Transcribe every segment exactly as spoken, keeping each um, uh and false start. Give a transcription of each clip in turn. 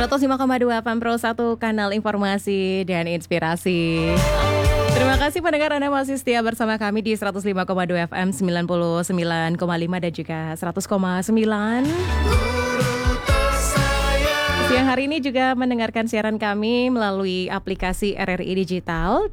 seratus lima koma dua F M Pro satu, kanal informasi dan inspirasi. Terima kasih pendengar Anda masih setia bersama kami di seratus lima koma dua F M, sembilan puluh sembilan koma lima dan juga seratus koma sembilan. Siang hari ini juga mendengarkan siaran kami melalui aplikasi R R I Digital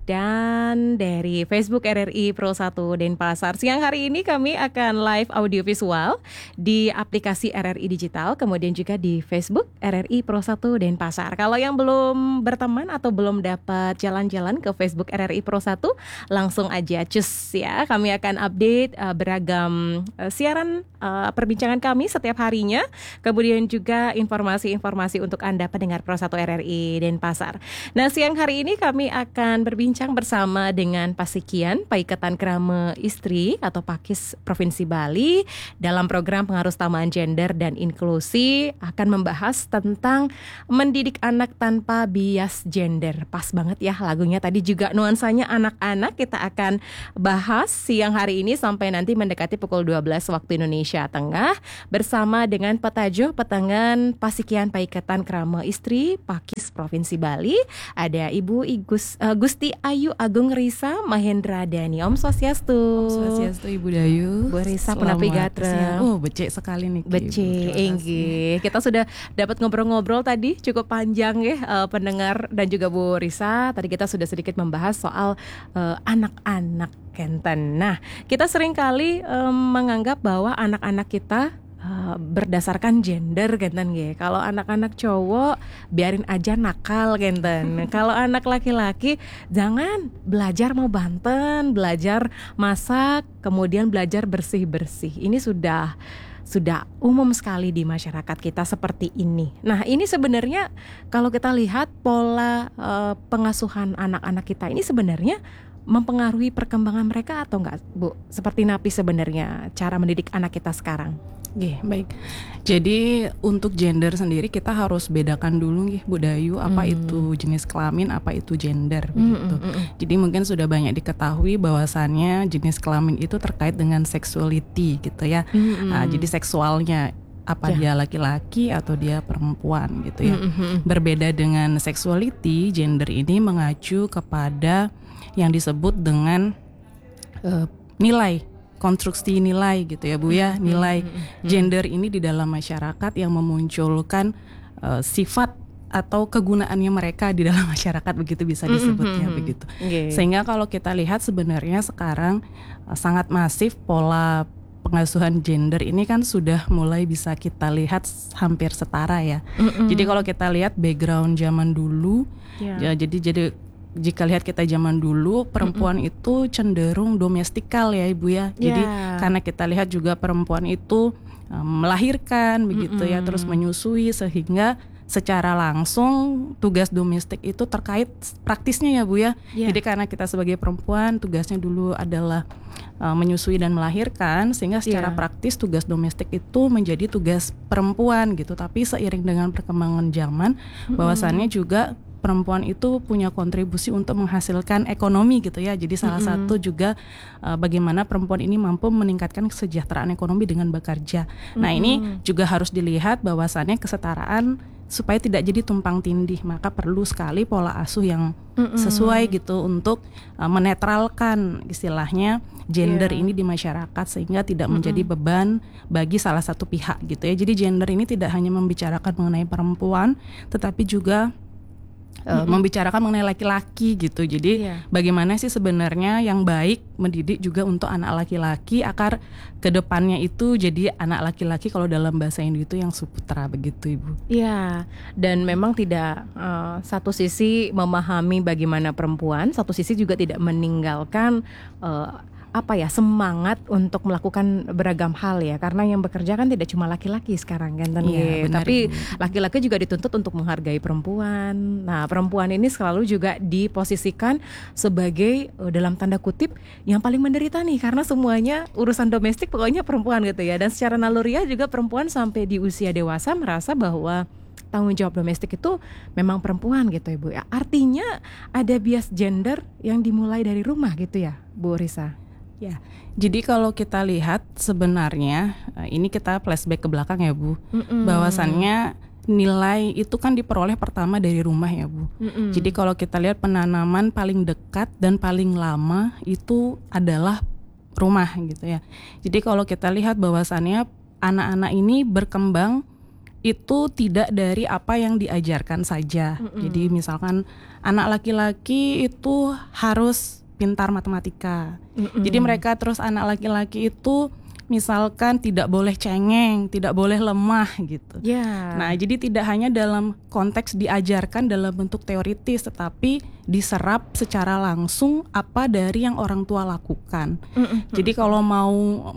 dan dari Facebook R R I Pro satu Denpasar. Siang hari ini kami akan live audiovisual di aplikasi R R I Digital, kemudian juga di Facebook R R I Pro satu Denpasar. Kalau yang belum berteman atau belum dapat jalan-jalan ke Facebook R R I Pro satu, langsung aja cus ya. Kami akan update uh, beragam uh, siaran uh, perbincangan kami setiap harinya, kemudian juga informasi-informasi untuk Anda pendengar Pro satu R R I Denpasar. Nah, siang hari ini kami akan berbincang bersama dengan Pasikian Paikatan Krama Istri atau Pakis Provinsi Bali dalam program Pengarustamaan Gender dan Inklusi, akan membahas tentang mendidik anak tanpa bias gender. Pas banget ya lagunya tadi, juga nuansanya anak-anak. Kita akan bahas siang hari ini sampai nanti mendekati pukul dua belas waktu Indonesia Tengah bersama dengan Petajo Petangan Pasikian Paikatan Krama Istri Pakis Provinsi Bali. Ada Ibu Igus, uh, Gusti Ayu Agung Risa Mahendra Dani. Om Swastiastu. Om Swastiastu Ibu Dayu. Bu Risa Penapi Gatra. Oh, becek sekali nih. Becek, Enggi. Kita sudah dapat ngobrol-ngobrol tadi cukup panjang ya, uh, pendengar dan juga Bu Risa. Tadi kita sudah sedikit membahas soal uh, anak-anak Kenten. Nah, kita sering kali um, menganggap bahwa anak-anak kita Uh, berdasarkan gender Genten ya. Kalau anak-anak cowok biarin aja nakal Genten. Kalau anak laki-laki jangan belajar mau banten, belajar masak, kemudian belajar bersih-bersih. Ini sudah sudah umum sekali di masyarakat kita seperti ini. Nah, ini sebenarnya kalau kita lihat pola uh, pengasuhan anak-anak kita ini sebenarnya mempengaruhi perkembangan mereka atau enggak, Bu? Seperti napi sebenarnya cara mendidik anak kita sekarang. Oke, baik. Jadi untuk gender sendiri kita harus bedakan dulu nih Bu Dayu, apa mm. itu jenis kelamin, apa itu gender begitu. Mm, mm, mm. Jadi mungkin sudah banyak diketahui bahwasannya jenis kelamin itu terkait dengan sexuality gitu ya. Mm, mm. Nah, jadi seksualnya apa yeah. dia laki-laki atau dia perempuan gitu ya. Mm, mm, mm. Berbeda dengan sexuality, gender ini mengacu kepada yang disebut dengan uh, nilai, konstruksi nilai gitu ya Bu ya. Nilai gender ini di dalam masyarakat yang memunculkan uh, sifat atau kegunaannya mereka di dalam masyarakat, begitu bisa disebutnya begitu. Okay. Sehingga kalau kita lihat sebenarnya sekarang uh, sangat masif pola pengasuhan gender ini kan sudah mulai bisa kita lihat hampir setara ya. Mm-hmm. Jadi kalau kita lihat background zaman dulu, yeah. ya, jadi jadi jika lihat kita zaman dulu, perempuan mm-hmm. itu cenderung domestikal ya Ibu ya. Jadi yeah. karena kita lihat juga perempuan itu um, melahirkan begitu mm-hmm. ya, terus menyusui, sehingga secara langsung tugas domestik itu terkait praktisnya ya Bu ya. Yeah. Jadi karena kita sebagai perempuan tugasnya dulu adalah uh, menyusui dan melahirkan, sehingga secara yeah. praktis tugas domestik itu menjadi tugas perempuan gitu. Tapi seiring dengan perkembangan zaman, mm-hmm. bahwasannya juga perempuan itu punya kontribusi untuk menghasilkan ekonomi gitu ya. Jadi salah mm-hmm. satu juga uh, bagaimana perempuan ini mampu meningkatkan kesejahteraan ekonomi dengan bekerja. Mm-hmm. Nah, ini juga harus dilihat bahwasannya kesetaraan supaya tidak jadi tumpang tindih, maka perlu sekali pola asuh yang mm-hmm. sesuai gitu untuk uh, menetralkan istilahnya gender yeah. ini di masyarakat, sehingga tidak mm-hmm. menjadi beban bagi salah satu pihak gitu ya. Jadi gender ini tidak hanya membicarakan mengenai perempuan, tetapi juga Uh, mm-hmm. membicarakan mengenai laki-laki gitu. Jadi yeah. bagaimana sih sebenarnya yang baik mendidik juga untuk anak laki-laki agar kedepannya itu jadi anak laki-laki, kalau dalam bahasa Hindu itu yang suputra begitu Ibu. Iya, yeah. dan memang tidak uh, satu sisi memahami bagaimana perempuan, satu sisi juga tidak meninggalkan uh, apa ya semangat untuk melakukan beragam hal ya, karena yang bekerja kan tidak cuma laki-laki sekarang kan, iya, benar, tapi Ibu. Laki-laki juga dituntut untuk menghargai perempuan. Nah, perempuan ini selalu juga diposisikan sebagai uh, dalam tanda kutip yang paling menderita nih, karena semuanya urusan domestik pokoknya perempuan gitu ya. Dan secara naluriah juga perempuan sampai di usia dewasa merasa bahwa tanggung jawab domestik itu memang perempuan gitu ya Bu ya. Artinya ada bias gender yang dimulai dari rumah gitu ya Bu Risa. Ya, jadi kalau kita lihat sebenarnya ini kita flashback ke belakang ya Bu, mm-mm. bahwasannya nilai itu kan diperoleh pertama dari rumah ya Bu. Mm-mm. Jadi kalau kita lihat penanaman paling dekat dan paling lama itu adalah rumah gitu ya. Jadi kalau kita lihat bahwasannya anak-anak ini berkembang itu tidak dari apa yang diajarkan saja. Mm-mm. Jadi misalkan anak laki-laki itu harus pintar matematika. Mm-mm. Jadi mereka terus anak laki-laki itu misalkan tidak boleh cengeng, tidak boleh lemah gitu. Yeah. Nah, jadi tidak hanya dalam konteks diajarkan dalam bentuk teoritis, tetapi diserap secara langsung apa dari yang orang tua lakukan. Mm-hmm. Jadi kalau mau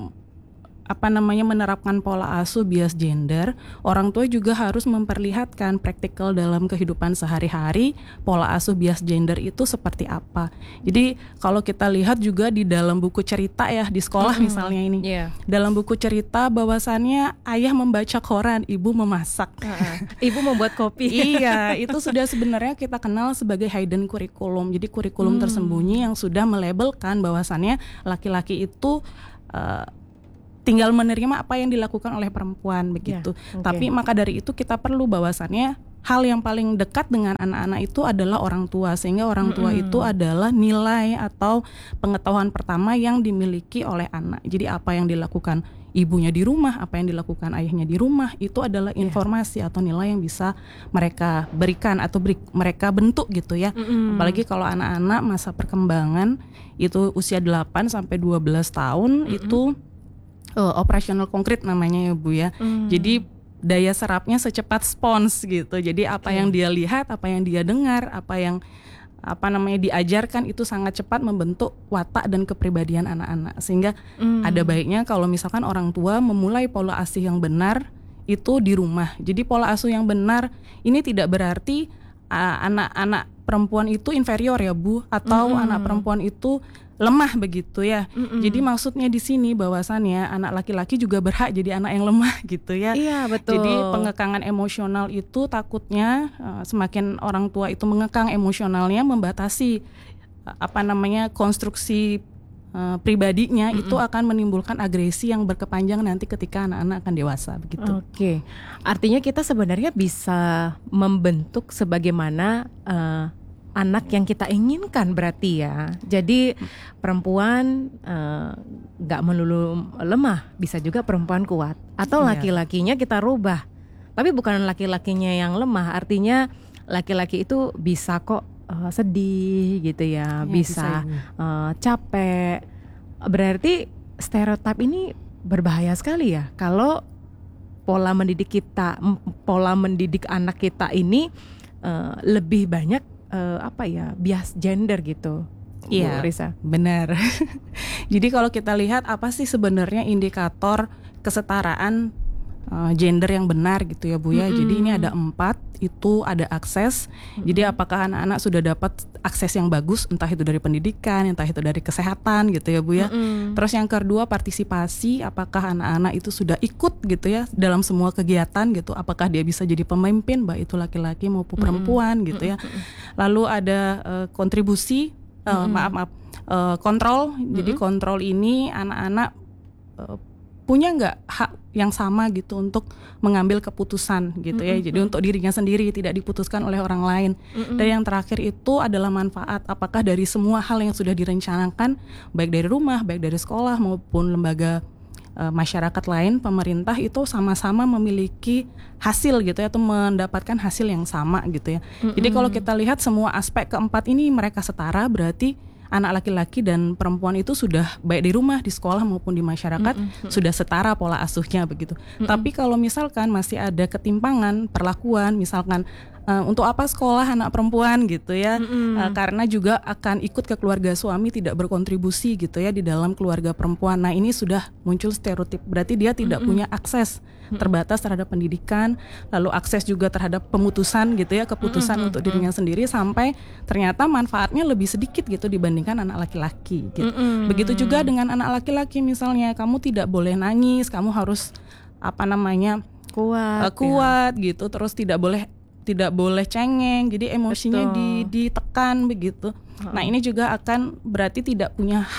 apa namanya menerapkan pola asuh bias gender, orang tua juga harus memperlihatkan praktikal dalam kehidupan sehari-hari pola asuh bias gender itu seperti apa. Jadi kalau kita lihat juga di dalam buku cerita ya di sekolah mm-hmm. misalnya ini, yeah. dalam buku cerita bahwasannya ayah membaca koran, ibu memasak, uh-uh. ibu membuat kopi. Iya, itu sudah sebenarnya kita kenal sebagai hidden curriculum. Jadi kurikulum hmm. tersembunyi yang sudah melabelkan bahwasannya laki-laki itu uh, tinggal menerima apa yang dilakukan oleh perempuan begitu. Ya, okay. Tapi maka dari itu kita perlu bahwasannya hal yang paling dekat dengan anak-anak itu adalah orang tua, sehingga orang tua mm-hmm. itu adalah nilai atau pengetahuan pertama yang dimiliki oleh anak. Jadi apa yang dilakukan ibunya di rumah, apa yang dilakukan ayahnya di rumah, itu adalah informasi yeah. atau nilai yang bisa mereka berikan atau beri, mereka bentuk gitu ya. Mm-hmm. Apalagi kalau anak-anak masa perkembangan itu usia delapan sampai dua belas tahun mm-hmm. itu Uh, operasional konkret namanya ya Bu ya. Hmm. Jadi daya serapnya secepat spons gitu. Jadi apa okay. yang dia lihat, apa yang dia dengar, apa yang apa namanya diajarkan itu sangat cepat membentuk watak dan kepribadian anak-anak. Sehingga hmm. ada baiknya kalau misalkan orang tua memulai pola asuh yang benar itu di rumah. Jadi pola asuh yang benar ini tidak berarti uh, anak-anak perempuan itu inferior ya Bu, atau hmm. anak perempuan itu lemah begitu ya. Mm-mm. Jadi maksudnya di sini bahwasannya anak laki-laki juga berhak jadi anak yang lemah gitu ya. Iya betul. Jadi pengekangan emosional itu takutnya uh, semakin orang tua itu mengekang emosionalnya membatasi uh, apa namanya konstruksi uh, pribadinya. Mm-mm. Itu akan menimbulkan agresi yang berkepanjang nanti ketika anak-anak akan dewasa begitu. Oke. Okay. Artinya kita sebenarnya bisa membentuk sebagaimana uh, anak yang kita inginkan berarti ya. Jadi perempuan nggak uh, melulu lemah, bisa juga perempuan kuat. Atau iya. laki-lakinya kita rubah. Tapi bukan laki-lakinya yang lemah, artinya laki-laki itu bisa kok uh, sedih gitu ya, ya bisa, bisa uh, capek. Berarti stereotip ini berbahaya sekali ya. Kalau pola mendidik kita, pola mendidik anak kita ini uh, lebih banyak Uh, apa ya bias gender gitu. Iya, Risa. Benar. Jadi kalau kita lihat apa sih sebenarnya indikator kesetaraan uh, gender yang benar gitu ya Bu ya. Mm-hmm. Jadi ini ada empat, itu ada akses. Mm-hmm. Jadi apakah anak-anak sudah dapat akses yang bagus, entah itu dari pendidikan, entah itu dari kesehatan gitu ya Bu ya. Mm-hmm. Terus yang kedua partisipasi, apakah anak-anak itu sudah ikut gitu ya dalam semua kegiatan gitu. Apakah dia bisa jadi pemimpin, baik itu laki-laki maupun mm-hmm. perempuan gitu ya. Mm-hmm. Lalu ada uh, kontribusi, uh, mm-hmm. maaf maaf, uh, kontrol. Mm-hmm. Jadi kontrol ini anak-anak uh, punya nggak hak yang sama gitu untuk mengambil keputusan gitu ya. Mm-hmm. Jadi untuk dirinya sendiri, tidak diputuskan oleh orang lain. Mm-hmm. Dan yang terakhir itu adalah manfaat. Apakah dari semua hal yang sudah direncanakan, baik dari rumah, baik dari sekolah maupun lembaga e, masyarakat lain, pemerintah itu sama-sama memiliki hasil gitu ya, atau mendapatkan hasil yang sama gitu ya. Mm-hmm. Jadi kalau kita lihat semua aspek keempat ini mereka setara, berarti anak laki-laki dan perempuan itu sudah baik di rumah, di sekolah maupun di masyarakat mm-hmm. sudah setara pola asuhnya begitu. Mm-hmm. Tapi kalau misalkan masih ada ketimpangan perlakuan, misalkan uh, untuk apa sekolah anak perempuan gitu ya, mm-hmm. uh, karena juga akan ikut ke keluarga suami, tidak berkontribusi gitu ya di dalam keluarga perempuan. Nah ini sudah muncul stereotip, berarti dia tidak mm-hmm. punya akses, terbatas terhadap pendidikan, lalu akses juga terhadap pemutusan gitu ya, keputusan mm-hmm. untuk dirinya sendiri, sampai ternyata manfaatnya lebih sedikit gitu dibandingkan anak laki-laki gitu. Mm-hmm. Begitu juga dengan anak laki-laki, misalnya kamu tidak boleh nangis, kamu harus apa namanya kuat, uh, kuat ya. Gitu, terus tidak boleh tidak boleh cengeng, jadi emosinya di, ditekan begitu. Mm-hmm. Nah ini juga akan berarti tidak punya hak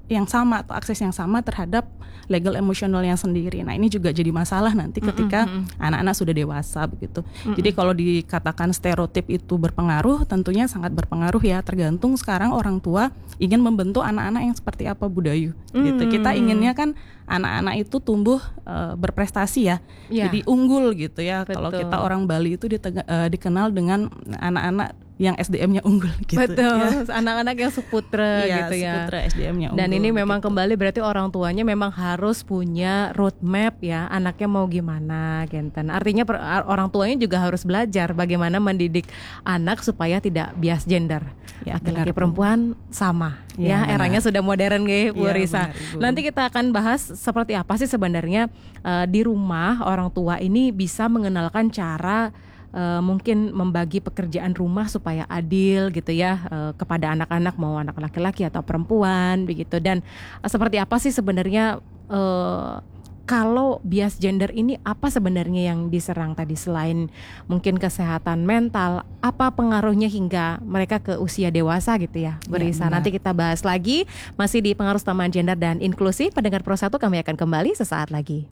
yang sama atau akses yang sama terhadap legal emosionalnya sendiri. Nah, ini juga jadi masalah nanti ketika mm-hmm. anak-anak sudah dewasa begitu. Mm-hmm. Jadi kalau dikatakan stereotip itu berpengaruh, tentunya sangat berpengaruh ya. Tergantung sekarang orang tua ingin membentuk anak-anak yang seperti apa, Bu Dayu. Mm-hmm. Gitu. Kita inginnya kan anak-anak itu tumbuh uh, berprestasi ya. Yeah. Jadi unggul gitu ya. Betul. Kalau kita orang Bali itu ditega, uh, dikenal dengan anak-anak yang S D M-nya unggul gitu. Betul, ya. Anak-anak yang seputra ya, gitu ya. Seputra S D M-nya unggul. Dan ini memang gitu. Kembali berarti orang tuanya memang harus punya roadmap ya, anaknya mau gimana genten. Artinya per, orang tuanya juga harus belajar bagaimana mendidik anak supaya tidak bias gender. Ya, laki-laki perempuan sama. Ya, ya eranya sudah modern nggih, Bu ya, Risa. Benar, Bu. Nanti kita akan bahas seperti apa sih sebenarnya uh, di rumah orang tua ini bisa mengenalkan cara Uh, mungkin membagi pekerjaan rumah supaya adil gitu ya uh, kepada anak-anak, mau anak laki-laki atau perempuan begitu. Dan uh, seperti apa sih sebenarnya uh, kalau bias gender ini, apa sebenarnya yang diserang tadi selain mungkin kesehatan mental, apa pengaruhnya hingga mereka ke usia dewasa gitu ya, Bu Risa. Ya, nanti kita bahas lagi masih di Pengaruh Utama Gender dan Inklusi. Pendengar Pro satu, kami akan kembali sesaat lagi.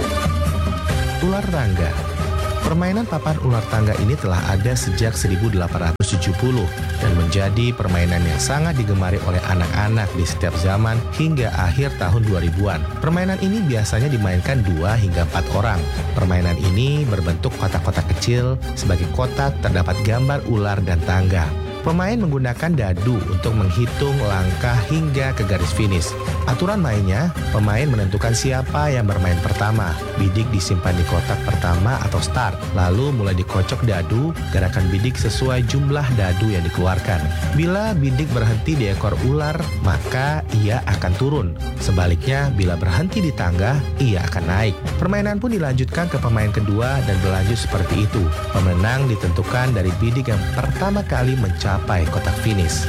Ular tangga. Permainan papan ular tangga ini telah ada sejak seribu delapan ratus tujuh puluh dan menjadi permainan yang sangat digemari oleh anak-anak di setiap zaman hingga akhir tahun dua ribuan. Permainan ini biasanya dimainkan dua hingga empat orang. Permainan ini berbentuk kotak-kotak kecil, sebagai kotak terdapat gambar ular dan tangga. Pemain menggunakan dadu untuk menghitung langkah hingga ke garis finish. Aturan mainnya, pemain menentukan siapa yang bermain pertama. Bidik disimpan di kotak pertama atau start, lalu mulai dikocok dadu, gerakan bidik sesuai jumlah dadu yang dikeluarkan. Bila bidik berhenti di ekor ular, maka ia akan turun. Sebaliknya, bila berhenti di tangga, ia akan naik. Permainan pun dilanjutkan ke pemain kedua dan berlanjut seperti itu. Pemenang ditentukan dari bidik yang pertama kali mencapai Capai kotak finish.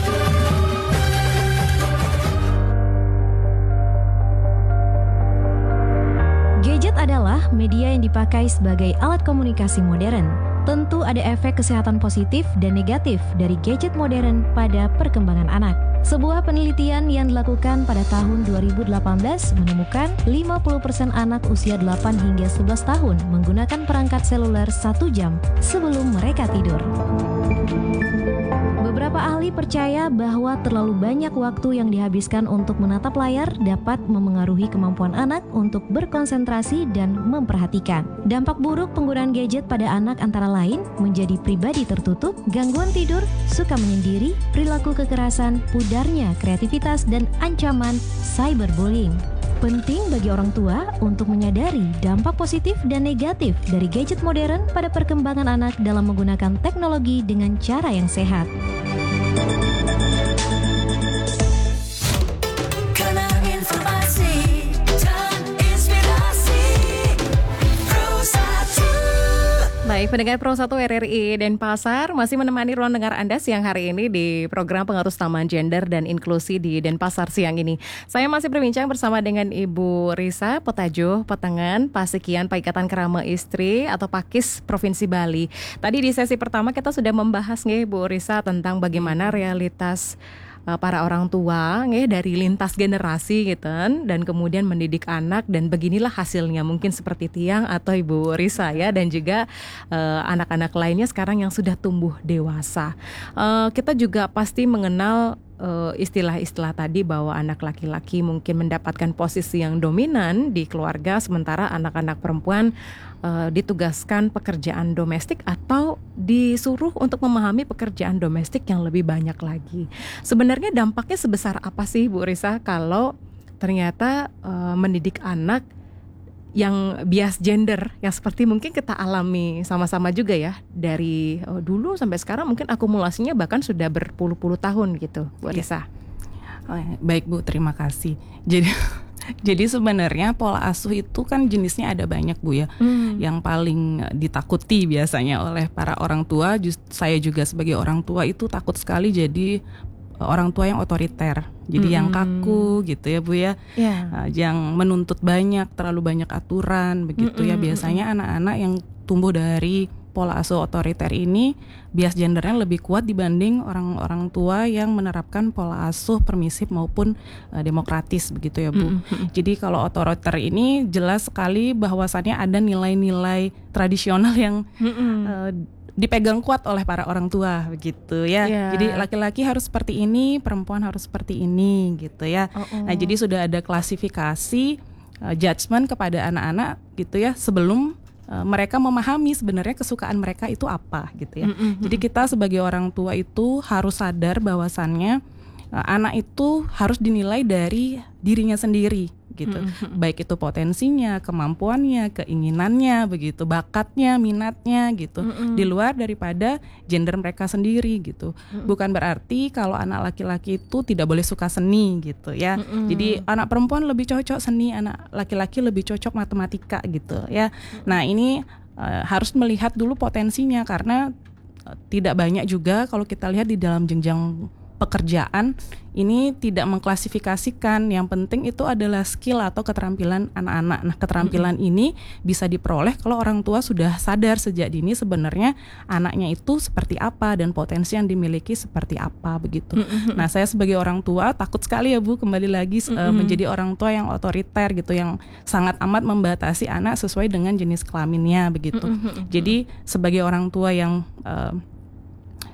Gadget adalah media yang dipakai sebagai alat komunikasi modern. Tentu ada efek kesehatan positif dan negatif dari gadget modern pada perkembangan anak. Sebuah penelitian yang dilakukan pada tahun dua ribu delapan belas menemukan lima puluh persen anak usia delapan hingga sebelas tahun menggunakan perangkat seluler satu jam sebelum mereka tidur. Beberapa ahli percaya bahwa terlalu banyak waktu yang dihabiskan untuk menatap layar dapat memengaruhi kemampuan anak untuk berkonsentrasi dan memperhatikan. Dampak buruk penggunaan gadget pada anak antara lain menjadi pribadi tertutup, gangguan tidur, suka menyendiri, perilaku kekerasan, pudarnya kreativitas, dan ancaman cyberbullying. Penting bagi orang tua untuk menyadari dampak positif dan negatif dari gadget modern pada perkembangan anak dalam menggunakan teknologi dengan cara yang sehat. Karena informasi dan inspirasi Pro satu. Baik, pendengar Pro satu R R I Denpasar masih menemani ruang dengar Anda siang hari ini di program Pengaruh Utama Gender dan Inklusi di Denpasar siang ini. Saya masih berbincang bersama dengan Ibu Risa Potajo Petengan, Pasikian Paikatan Kerama Istri atau Pakis Provinsi Bali. Tadi di sesi pertama kita sudah membahas nih Bu Risa tentang bagaimana realitas para orang tua nggih dari lintas generasi gitu kan, dan kemudian mendidik anak, dan beginilah hasilnya mungkin seperti Tiang atau Ibu Risa ya, dan juga uh, anak-anak lainnya sekarang yang sudah tumbuh dewasa. Uh, kita juga pasti mengenal uh, istilah-istilah tadi bahwa anak laki-laki mungkin mendapatkan posisi yang dominan di keluarga, sementara anak-anak perempuan Uh, ditugaskan pekerjaan domestik atau disuruh untuk memahami pekerjaan domestik yang lebih banyak lagi. Sebenarnya dampaknya sebesar apa sih Bu Risa kalau ternyata uh, mendidik anak yang bias gender yang seperti mungkin kita alami sama-sama juga ya dari uh, dulu sampai sekarang, mungkin akumulasinya bahkan sudah berpuluh-puluh tahun gitu Bu Risa. Ya. Baik Bu, terima kasih. Jadi Jadi sebenarnya pola asuh itu kan jenisnya ada banyak Bu ya. Hmm. Yang paling ditakuti biasanya oleh para orang tua, just, saya juga sebagai orang tua itu takut sekali jadi orang tua yang otoriter. Jadi hmm. yang kaku gitu ya Bu ya. Yeah. Uh, yang menuntut banyak, terlalu banyak aturan begitu hmm. ya. Biasanya anak-anak yang tumbuh dari pola asuh otoriter ini bias gendernya lebih kuat dibanding orang-orang tua yang menerapkan pola asuh permisif maupun uh, demokratis begitu ya Bu. Mm-hmm. Jadi kalau otoriter ini jelas sekali bahwasannya ada nilai-nilai tradisional yang mm-hmm. uh, dipegang kuat oleh para orang tua begitu ya. Yeah. Jadi laki-laki harus seperti ini, perempuan harus seperti ini gitu ya. Oh-oh. Nah, jadi sudah ada klasifikasi uh, judgement kepada anak-anak gitu ya sebelum uh, mereka memahami sebenarnya kesukaan mereka itu apa gitu ya. Mm-hmm. Jadi kita sebagai orang tua itu harus sadar bahwasannya uh, anak itu harus dinilai dari dirinya sendiri gitu. Mm-hmm. Baik itu potensinya, kemampuannya, keinginannya, begitu, bakatnya, minatnya gitu. Mm-hmm. Di luar daripada gender mereka sendiri gitu. Mm-hmm. Bukan berarti kalau anak laki-laki itu tidak boleh suka seni gitu ya. Mm-hmm. Jadi anak perempuan lebih cocok seni, anak laki-laki lebih cocok matematika gitu ya. Mm-hmm. Nah, ini uh, harus melihat dulu potensinya karena uh, tidak banyak juga kalau kita lihat di dalam jenjang pekerjaan ini tidak mengklasifikasikan. Yang penting itu adalah skill atau keterampilan anak-anak. Nah, keterampilan mm-hmm. ini bisa diperoleh kalau orang tua sudah sadar sejak dini sebenarnya anaknya itu seperti apa dan potensi yang dimiliki seperti apa begitu. Mm-hmm. Nah, saya sebagai orang tua takut sekali ya Bu kembali lagi mm-hmm. uh, menjadi orang tua yang otoriter gitu, yang sangat amat membatasi anak sesuai dengan jenis kelaminnya begitu. Mm-hmm. Jadi sebagai orang tua yang uh,